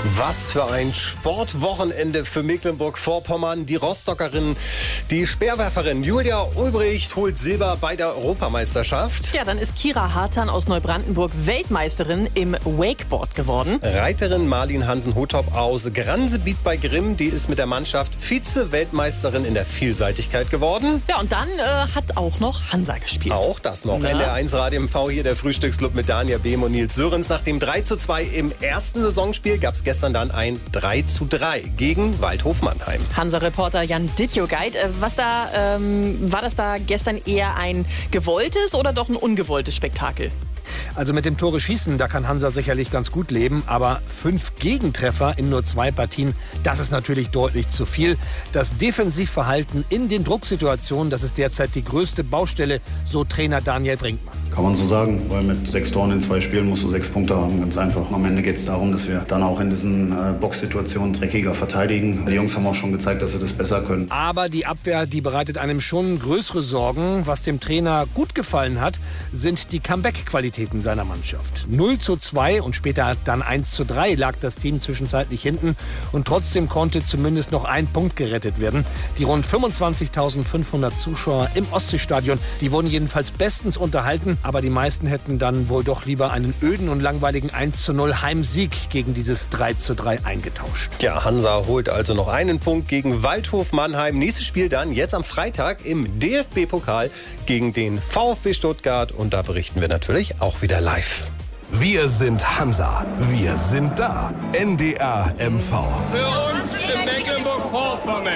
Was für ein Sportwochenende für Mecklenburg-Vorpommern. Die Rostockerin, die Speerwerferin Julia Ulbricht holt Silber bei der Europameisterschaft. Ja, dann ist Kira Hartan aus Neubrandenburg Weltmeisterin im Wakeboard geworden. Reiterin Marlin Hansen-Hotop aus Gransebiet bei Grimm, die ist mit der Mannschaft Vize-Weltmeisterin in der Vielseitigkeit geworden. Ja, und dann hat auch noch Hansa gespielt. Auch das noch. Na? NDR1 Radio MV hier der Frühstücksclub mit Daniel Behm und Nils Sörens. Nach dem 3:2 im ersten Saisonspiel gab es gestern dann ein 3:3 gegen Waldhof Mannheim. Hansa-Reporter Jan Dittjogeit, war das da gestern eher ein gewolltes oder doch ein ungewolltes Spektakel? Also mit dem Tore schießen, da kann Hansa sicherlich ganz gut leben. Aber 5 Gegentreffer in nur 2 Partien, das ist natürlich deutlich zu viel. Das Defensivverhalten in den Drucksituationen, das ist derzeit die größte Baustelle, so Trainer Daniel Brinkmann. Kann man so sagen, weil mit 6 Toren in 2 Spielen musst du 6 Punkte haben, ganz einfach. Am Ende geht es darum, dass wir dann auch in diesen Boxsituationen dreckiger verteidigen. Die Jungs haben auch schon gezeigt, dass sie das besser können. Aber die Abwehr, die bereitet einem schon größere Sorgen. Was dem Trainer gut gefallen hat, sind die Comeback-Qualitäten seiner Mannschaft. 0:2 und später dann 1:3 lag das Team zwischenzeitlich hinten. Und trotzdem konnte zumindest noch ein Punkt gerettet werden. Die rund 25.500 Zuschauer im Ostseestadion, die wurden jedenfalls bestens unterhalten. Aber die meisten hätten dann wohl doch lieber einen öden und langweiligen 1:0 Heimsieg gegen dieses 3:3 eingetauscht. Ja, Hansa holt also noch einen Punkt gegen Waldhof Mannheim. Nächstes Spiel dann jetzt am Freitag im DFB-Pokal gegen den VfB Stuttgart. Und da berichten wir natürlich auch wieder live. Wir sind Hansa. Wir sind da. NDR MV. Für uns in Mecklenburg-Vorpommern.